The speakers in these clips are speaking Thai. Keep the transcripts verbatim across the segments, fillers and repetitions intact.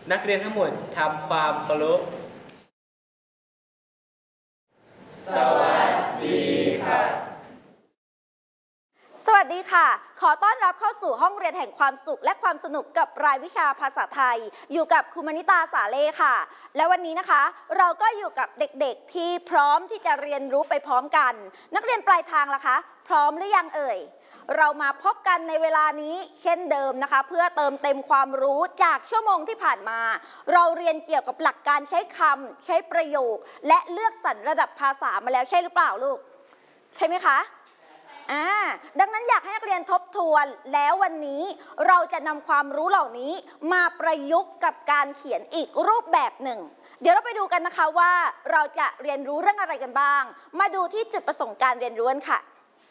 นักเรียนทั้งหมดทำความเคารพสวัสดีค่ะสวัสดีค่ะขอต้อนรับเข้าสู่ห้องเรียนแห่งความสุขและความสนุกกับรายวิชาภาษาไทยอยู่กับครูมณิตาสาเล่ค่ะและวันนี้นะคะเราก็อยู่กับเด็กๆที่พร้อมที่จะเรียนรู้ไปพร้อมกันนักเรียนปลายทางล่ะคะพร้อมหรือยังเอ่ยเรามาพบกันในเวลานี้เช่นเดิมนะคะเพื่อเติมเต็มความรู้จากชั่วโมงที่ผ่านมาเราเรียนเกี่ยวกับหลักการใช้คำใช้ประโยคและเลือกสรรระดับภาษามาแล้วใช่หรือเปล่าลูกใช่ไหมคะอ่าดังนั้นอยากให้นักเรียนทบทวนแล้ววันนี้เราจะนำความรู้เหล่านี้มาประยุกต์กับการเขียนอีกรูปแบบหนึ่งเดี๋ยวเราไปดูกันนะคะว่าเราจะเรียนรู้เรื่องอะไรกันบ้างมาดูที่จุดประสงค์การเรียนรู้กันค่ะ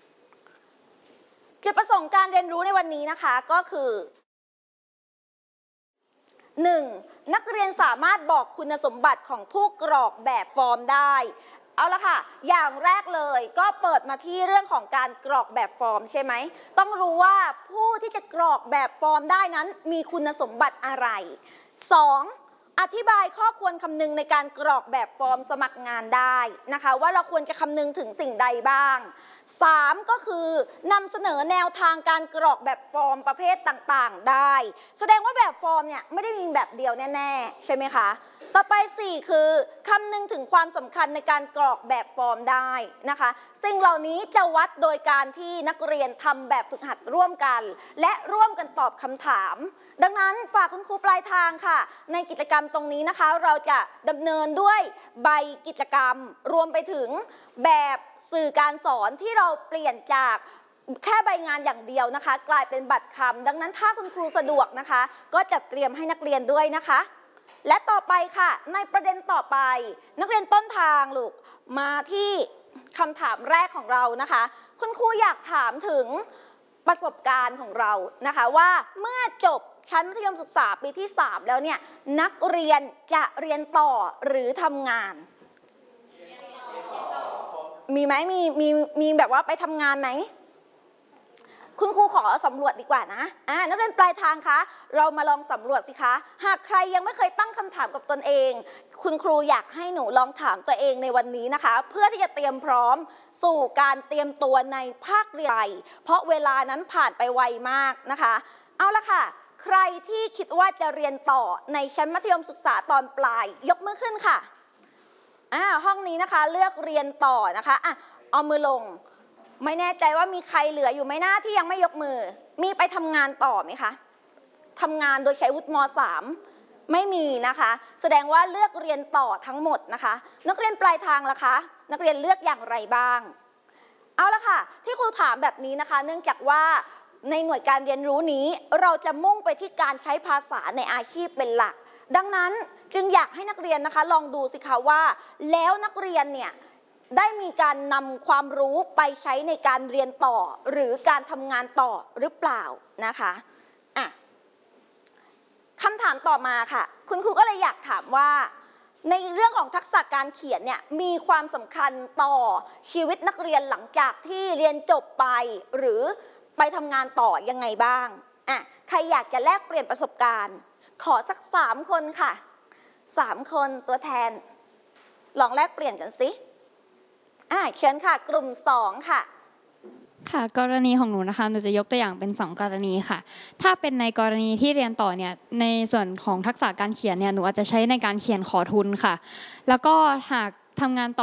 จุดประสงค์การเรียนรู้ในวันนี้นะคะก็คือ หนึ่ง. นักเรียนสามารถบอกคุณสมบัติของผู้กรอกแบบฟอร์มได้เอาละค่ะอย่างแรกเลยก็เปิดมาที่เรื่องของการกรอกแบบฟอร์มใช่ไหมต้องรู้ว่าผู้ที่จะกรอกแบบฟอร์มได้นั้นมีคุณสมบัติอะไร สอง. อธิบายข้อควรคำนึงในการกรอกแบบฟอร์มสมัครงานได้นะคะว่าเราควรจะคำนึงถึงสิ่งใดบ้างสามก็คือนำเสนอแนวทางการกรอกแบบฟอร์มประเภทต่างๆได้แสดงว่าแบบฟอร์มเนี่ยไม่ได้มีแบบเดียวแน่ๆใช่ไหมคะต่อไปสี่คือคำนึงถึงความสำคัญในการกรอกแบบฟอร์มได้นะคะสิ่งเหล่านี้จะวัดโดยการที่นักเรียนทำแบบฝึกหัดร่วมกันและร่วมกันตอบคำถามดังนั้นฝากคุณครูปลายทางค่ะในกิจกรรมตรงนี้นะคะเราจะดำเนินด้วยใบกิจกรรมรวมไปถึงแบบสื่อการสอนที่เราเปลี่ยนจากแค่ใบงานอย่างเดียวนะคะกลายเป็นบัตรคำดังนั้นถ้าคุณครูสะดวกนะคะก็จะเตรียมให้นักเรียนด้วยนะคะและต่อไปค่ะในประเด็นต่อไปนักเรียนต้นทางลูกมาที่คำถามแรกของเรานะคะคุณครูอยากถามถึงประสบการณ์ของเรานะคะว่าเมื่อจบชั้นมัธยมศึกษาปีที่สามแล้วเนี่ยนักเรียนจะเรียนต่อหรือทำงานมีไหมมีมีมีแบบว่าไปทำงานไหมคุณครูขอสำรวจดีกว่านะอ่านักเรียนปลายทางคะเรามาลองสำรวจสิคะหากใครยังไม่เคยตั้งคำถามกับตนเองคุณครูอยากให้หนูลองถามตัวเองในวันนี้นะคะเพื่อที่จะเตรียมพร้อมสู่การเตรียมตัวในภาคเรียนเพราะเวลานั้นผ่านไปไวมากนะคะเอาละค่ะใครที่คิดว่าจะเรียนต่อในชั้นมัธยมศึกษาตอนปลายยกมือขึ้นค่ะอ่าห้องนี้นะคะเลือกเรียนต่อนะคะอ่ะเอามือลงไม่แน่ใจว่ามีใครเหลืออยู่ไหมหน้าที่ยังไม่ยกมือมีไปทำงานต่อไหมคะทำงานโดยใช้วุฒิม.สาม ไม่มีนะคะแสดงว่าเลือกเรียนต่อทั้งหมดนะคะนักเรียนปลายทางล่ะคะนักเรียนเลือกอย่างไรบ้างเอาละค่ะที่ครูถามแบบนี้นะคะเนื่องจากว่าในหน่วยการเรียนรู้นี้เราจะมุ่งไปที่การใช้ภาษาในอาชีพเป็นหลักดังนั้นจึงอยากให้นักเรียนนะคะลองดูสิคะว่าแล้วนักเรียนเนี่ยได้มีการนำความรู้ไปใช้ในการเรียนต่อหรือการทำงานต่อหรือเปล่านะคะอ่ะคำถามต่อมาค่ะคุณครูก็เลยอยากถามว่าในเรื่องของทักษะการเขียนเนี่ยมีความสำคัญต่อชีวิตนักเรียนหลังจากที่เรียนจบไปหรือไปทำงานต่อยังไงบ้างอ่ะใครอยากจะแลกเปลี่ยนประสบการณ์ขอสักสามคนค่ะสามคนตัวแทนลองแลกเปลี่ยนกันสิอ่าเชิญค่ะกลุ่มสองค่ะค่ะกรณีของหนูนะคะหนูจะยกตัวอย่างเป็นสองกรณีค่ะถ้าเป็นในกรณีที่เรียนต่อเนี่ยในส่วนของทักษะการเขียนเนี่ยหนูอาจจะใช้ในการเขียนขอทุนค่ะแล้วก็หากทำงานต่อ